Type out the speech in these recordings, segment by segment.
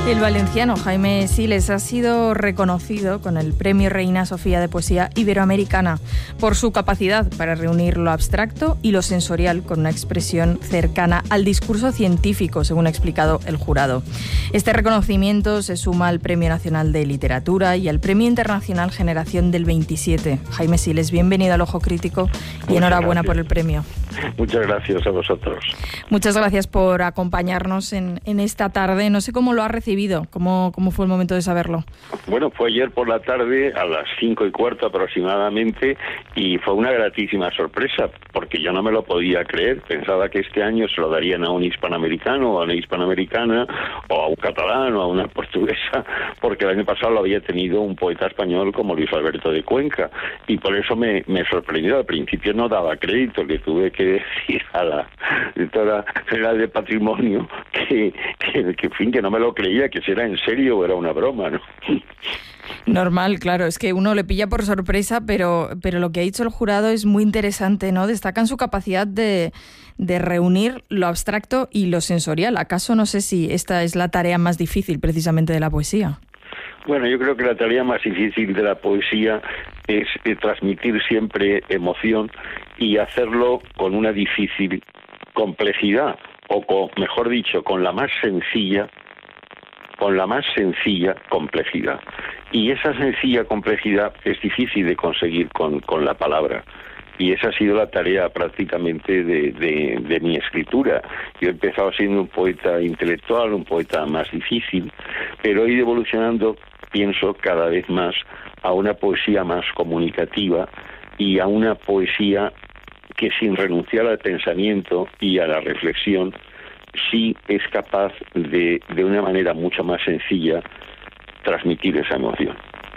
El valenciano Jaime Siles ha sido reconocido con el Premio Reina Sofía de Poesía Iberoamericana por su capacidad para reunir lo abstracto y lo sensorial con una expresión cercana al discurso científico, según ha explicado el jurado. Este reconocimiento se suma al Premio Nacional de Literatura y al Premio Internacional Generación del 27. Jaime Siles, bienvenido al Ojo Crítico y enhorabuena por el premio. Muchas gracias a vosotros. Muchas gracias por acompañarnos en esta tarde. No sé cómo lo has recibido, cómo fue el momento de saberlo. Bueno, fue ayer por la tarde a las 5:15 aproximadamente y fue una gratísima sorpresa porque yo no me lo podía creer. Pensaba que este año se lo darían a un hispanoamericano o a una hispanoamericana o a un catalán o a una portuguesa, porque el año pasado lo había tenido un poeta español como Luis Alberto de Cuenca y por eso me sorprendió. Al principio no daba crédito, le tuve que decir a la directora general de Patrimonio que no me lo creía, que si era en serio o era una broma, ¿no? Normal, claro, es que uno le pilla por sorpresa, pero lo que ha dicho el jurado es muy interesante, ¿no? Destacan su capacidad de reunir lo abstracto y lo sensorial. ¿Acaso no sé si esta es la tarea más difícil precisamente de la poesía? Bueno, yo creo que la tarea más difícil de la poesía es transmitir siempre emoción y hacerlo con una difícil complejidad, mejor dicho, con la más sencilla complejidad. Y esa sencilla complejidad es difícil de conseguir con la palabra. Y esa ha sido la tarea prácticamente de mi escritura. Yo he empezado siendo un poeta intelectual, un poeta más difícil, pero he ido evolucionando, pienso, cada vez más a una poesía más comunicativa y a una poesía que, sin renunciar al pensamiento y a la reflexión, sí es capaz de una manera mucho más sencilla transmitir esa emoción.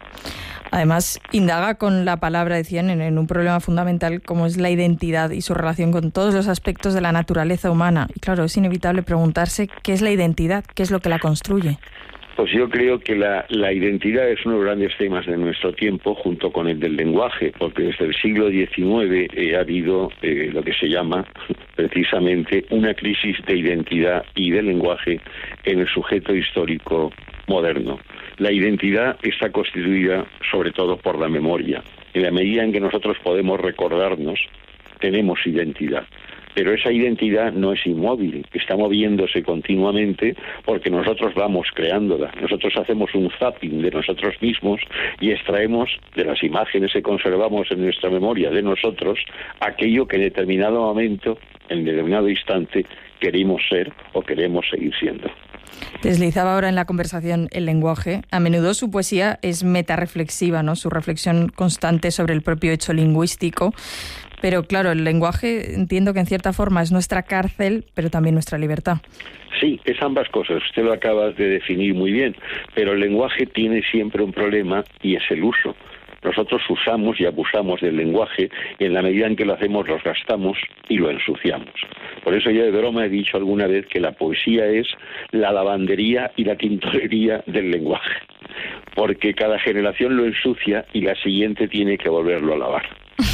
Además, indaga con la palabra, decían, en un problema fundamental como es la identidad y su relación con todos los aspectos de la naturaleza humana. Y claro, es inevitable preguntarse qué es la identidad, qué es lo que la construye. Pues yo creo que la identidad es uno de los grandes temas de nuestro tiempo, junto con el del lenguaje, porque desde el siglo XIX ha habido lo que se llama precisamente una crisis de identidad y de lenguaje en el sujeto histórico moderno. La identidad está constituida sobre todo por la memoria. En la medida en que nosotros podemos recordarnos, tenemos identidad. Pero esa identidad no es inmóvil, está moviéndose continuamente porque nosotros vamos creándola. Nosotros hacemos un zapping de nosotros mismos y extraemos de las imágenes que conservamos en nuestra memoria de nosotros aquello que en determinado momento, en determinado instante, queremos ser o queremos seguir siendo. Deslizaba ahora en la conversación el lenguaje. A menudo su poesía es metarreflexiva, ¿no? Su reflexión constante sobre el propio hecho lingüístico. Pero claro, el lenguaje entiendo que en cierta forma es nuestra cárcel, pero también nuestra libertad. Sí, es ambas cosas. Usted lo acaba de definir muy bien. Pero el lenguaje tiene siempre un problema y es el uso. Nosotros usamos y abusamos del lenguaje y en la medida en que lo hacemos los gastamos y lo ensuciamos. Por eso yo de broma he dicho alguna vez que la poesía es la lavandería y la tintorería del lenguaje. Porque cada generación lo ensucia y la siguiente tiene que volverlo a lavar.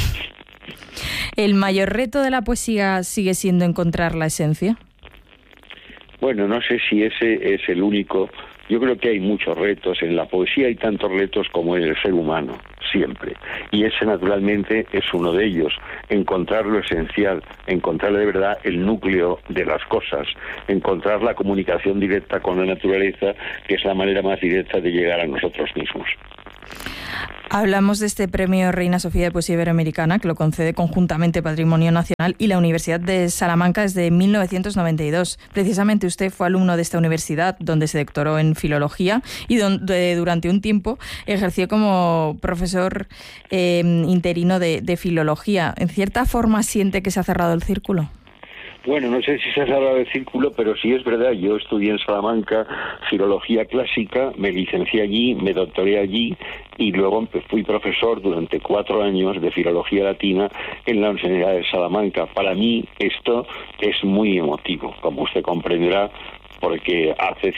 ¿El mayor reto de la poesía sigue siendo encontrar la esencia? Bueno, no sé si ese es el único. Yo creo que hay muchos retos. En la poesía hay tantos retos como en el ser humano, siempre. Y ese, naturalmente, es uno de ellos. Encontrar lo esencial, encontrar de verdad el núcleo de las cosas, encontrar la comunicación directa con la naturaleza, que es la manera más directa de llegar a nosotros mismos. Hablamos de este premio Reina Sofía de Poesía Iberoamericana, que lo concede conjuntamente Patrimonio Nacional y la Universidad de Salamanca desde 1992. Precisamente usted fue alumno de esta universidad, donde se doctoró en filología y donde durante un tiempo ejerció como profesor interino de filología. ¿En cierta forma siente que se ha cerrado el círculo? Bueno, no sé si se ha cerrado el círculo, pero sí es verdad. Yo estudié en Salamanca filología clásica, me licencié allí, me doctoré allí y luego fui profesor durante 4 años de filología latina en la Universidad de Salamanca. Para mí esto es muy emotivo, como usted comprenderá, porque hace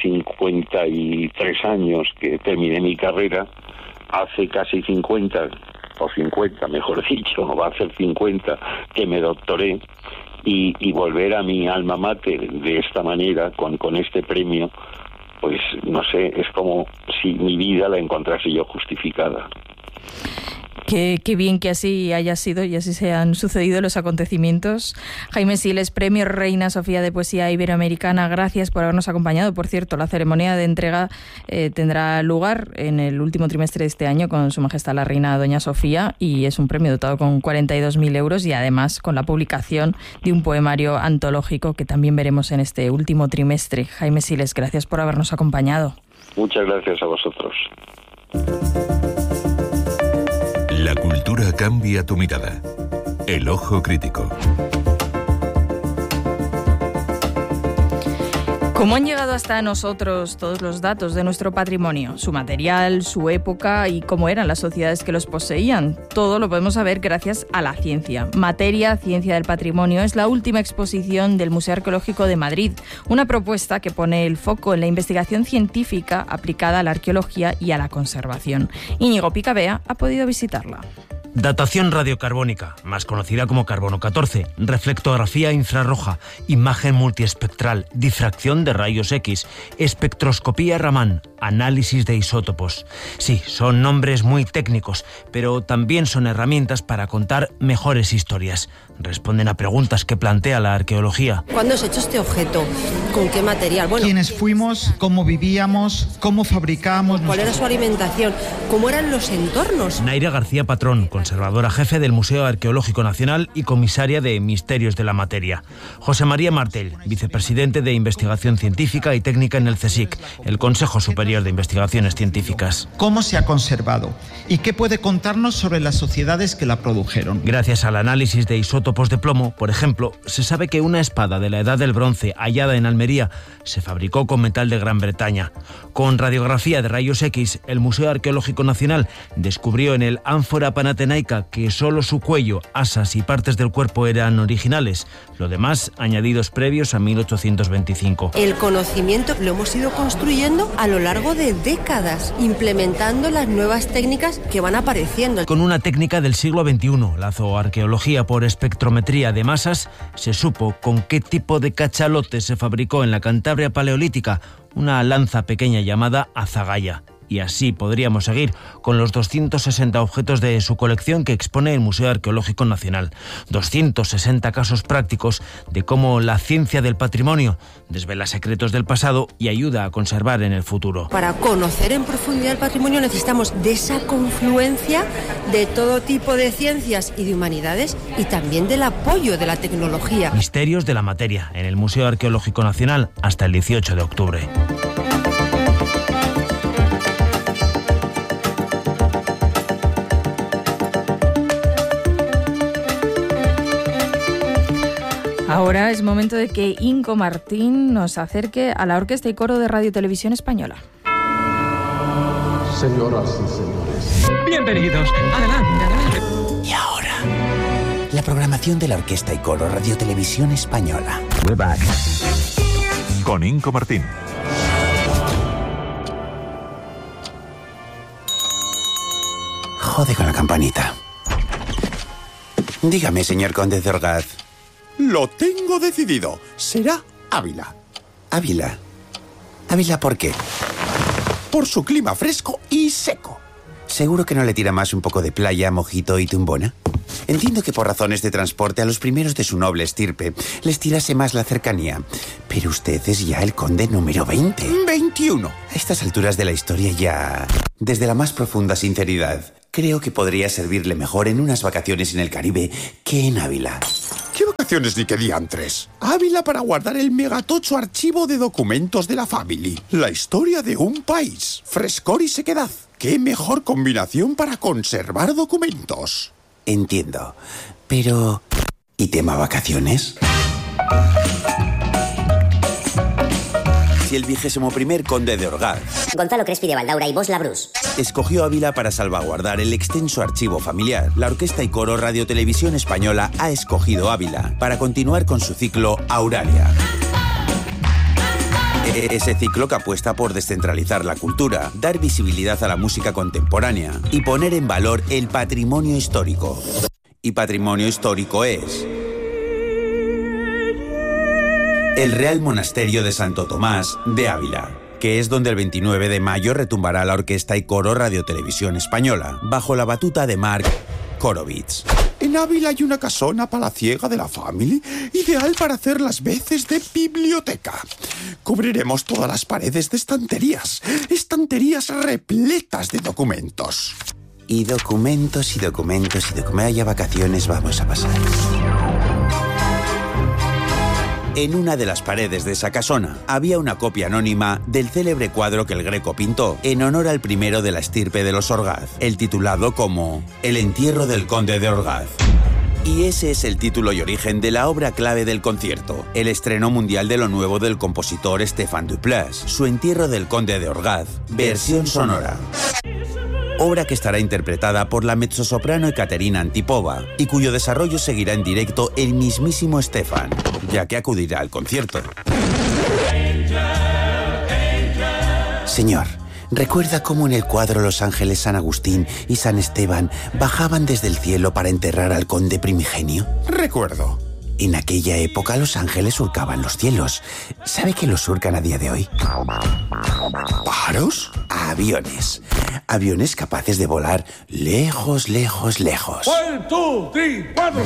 53 años que terminé mi carrera, hace casi 50, o 50 mejor dicho, va a ser 50 que me doctoré. Y volver a mi alma mater de esta manera, con este premio, pues no sé, es como si mi vida la encontrase yo justificada. Qué bien que así haya sido y así se han sucedido los acontecimientos. Jaime Siles, Premio Reina Sofía de Poesía Iberoamericana, gracias por habernos acompañado. Por cierto, la ceremonia de entrega tendrá lugar en el último trimestre de este año con Su Majestad la Reina Doña Sofía, y es un premio dotado con 42.000 euros y además con la publicación de un poemario antológico que también veremos en este último trimestre. Jaime Siles, gracias por habernos acompañado. Muchas gracias a vosotros. La cultura cambia tu mirada. El ojo crítico. ¿Cómo han llegado hasta nosotros todos los datos de nuestro patrimonio? Su material, su época y cómo eran las sociedades que los poseían. Todo lo podemos saber gracias a la ciencia. Materia, Ciencia del Patrimonio es la última exposición del Museo Arqueológico de Madrid. Una propuesta que pone el foco en la investigación científica aplicada a la arqueología y a la conservación. Íñigo Picabea ha podido visitarla. Datación radiocarbónica, más conocida como carbono 14, reflectografía infrarroja, imagen multiespectral, difracción de rayos X, espectroscopía Raman, análisis de isótopos. Sí, son nombres muy técnicos, pero también son herramientas para contar mejores historias. Responden a preguntas que plantea la arqueología. ¿Cuándo has hecho este objeto? ¿Con qué material? Bueno, ¿quiénes fuimos? ¿Cómo vivíamos? ¿Cómo fabricábamos? ¿Cuál era su alimentación? ¿Cómo eran los entornos? Naira García Patrón, conservadora jefe del Museo Arqueológico Nacional y comisaria de Misterios de la Materia. José María Martel, vicepresidente de Investigación Científica y Técnica en el CSIC, el Consejo Superior de Investigaciones Científicas. ¿Cómo se ha conservado? ¿Y qué puede contarnos sobre las sociedades que la produjeron? Gracias al análisis de isótopos de plomo, por ejemplo, se sabe que una espada de la Edad del Bronce hallada en Almería se fabricó con metal de Gran Bretaña. Con radiografía de rayos X, el Museo Arqueológico Nacional descubrió en el ánfora panatenaica que solo su cuello, asas y partes del cuerpo eran originales. Lo demás, añadidos previos a 1825. El conocimiento lo hemos ido construyendo a lo largo de décadas, implementando las nuevas técnicas que van apareciendo. Con una técnica del siglo XXI, la zooarqueología por espectrometría de masas, se supo con qué tipo de cachalote se fabricó en la Cantabria paleolítica una lanza pequeña llamada azagaya. Y así podríamos seguir con los 260 objetos de su colección que expone el Museo Arqueológico Nacional. 260 casos prácticos de cómo la ciencia del patrimonio desvela secretos del pasado y ayuda a conservar en el futuro. Para conocer en profundidad el patrimonio necesitamos de esa confluencia de todo tipo de ciencias y de humanidades y también del apoyo de la tecnología. Misterios de la Materia, en el Museo Arqueológico Nacional hasta el 18 de octubre. Ahora es momento de que Inco Martín nos acerque a la Orquesta y Coro de Radio Televisión Española. Señoras y señores, bienvenidos. Adelante, adelante. Y ahora, la programación de la Orquesta y Coro Radio Televisión Española. We're back. Con Inco Martín. Jode con la campanita. Dígame, señor conde de Orgaz. Lo tengo decidido. Será Ávila. Ávila. ¿Ávila por qué? Por su clima fresco y seco. ¿Seguro que no le tira más un poco de playa, mojito y tumbona? Entiendo que por razones de transporte a los primeros de su noble estirpe les tirase más la cercanía. Pero usted es ya el conde número 20. 21. A estas alturas de la historia ya... Desde la más profunda sinceridad, creo que podría servirle mejor en unas vacaciones en el Caribe que en Ávila. ¿Qué vacaciones ni qué diantres? Ávila para guardar el megatocho archivo de documentos de la family. La historia de un país. Frescor y sequedad. ¿Qué mejor combinación para conservar documentos? Entiendo. Pero... ¿y tema vacaciones? Si el 21º conde de Orgaz, Gonzalo Crespi de Valdaura y Bos Labrús, escogió Ávila para salvaguardar el extenso archivo familiar, la Orquesta y Coro Radio Televisión Española ha escogido Ávila para continuar con su ciclo Auralia. Ese ciclo que apuesta por descentralizar la cultura, dar visibilidad a la música contemporánea y poner en valor el patrimonio histórico. Y patrimonio histórico es... el Real Monasterio de Santo Tomás de Ávila, que es donde el 29 de mayo retumbará la Orquesta y Coro Radio Televisión Española, bajo la batuta de Marc Korovitz. En Ávila hay una casona palaciega de la Family, ideal para hacer las veces de biblioteca. Cubriremos todas las paredes de estanterías repletas de documentos. Y documentos. Vaya vacaciones vamos a pasar. En una de las paredes de esa casona había una copia anónima del célebre cuadro que el Greco pintó en honor al primero de la estirpe de los Orgaz, el titulado como El entierro del conde de Orgaz. Y ese es el título y origen de la obra clave del concierto, el estreno mundial de lo nuevo del compositor Stéphane Duplass, Su entierro del conde de Orgaz, versión sonora. Obra que estará interpretada por la mezzosoprano Ekaterina Antipova y cuyo desarrollo seguirá en directo el mismísimo Stefan, ya que acudirá al concierto. Señor, ¿recuerda cómo en el cuadro los ángeles San Agustín y San Esteban bajaban desde el cielo para enterrar al conde primigenio? Recuerdo. En aquella época los ángeles surcaban los cielos. ¿Sabe que los surcan a día de hoy? ¿Pájaros? Aviones. Aviones capaces de volar lejos, lejos, lejos. 1, 2, 3, 4.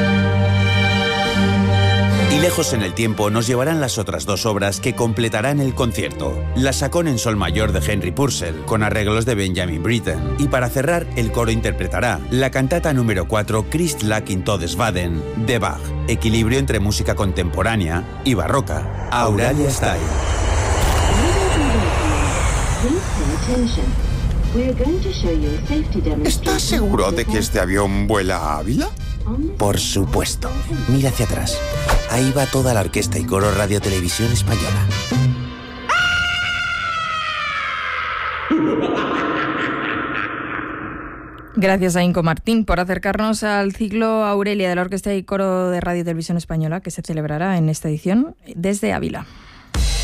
Y lejos en el tiempo nos llevarán las otras dos obras que completarán el concierto. La Sacón en sol mayor de Henry Purcell, con arreglos de Benjamin Britten. Y para cerrar, el coro interpretará la cantata número 4 Christlag in Todesbaden de Bach. Equilibrio entre música contemporánea y barroca. Auralia Style. ¿Estás seguro de que este avión vuela a Ávila? Por supuesto. Mira hacia atrás. Ahí va toda la Orquesta y Coro Radio Televisión Española. Gracias a Inco Martín por acercarnos al ciclo Aurelia de la Orquesta y Coro de Radio Televisión Española, que se celebrará en esta edición desde Ávila.